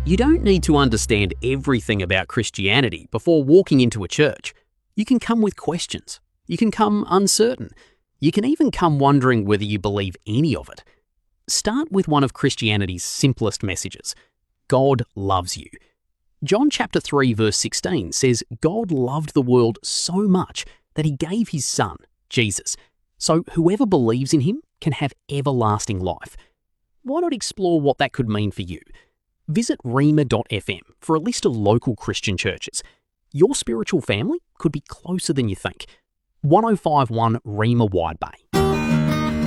You don't need to understand everything about Christianity before walking into a church. You can come with questions. You can come uncertain. You can even come wondering whether you believe any of it. Start with one of Christianity's simplest messages. God loves you. John chapter 3 verse 16 says God loved the world so much that he gave his son, Jesus, so whoever believes in him can have everlasting life. Why not explore what that could mean for you? Visit rhema.fm for a list of local Christian churches. Your spiritual family could be closer than you think. 1051 Rhema Wide Bay.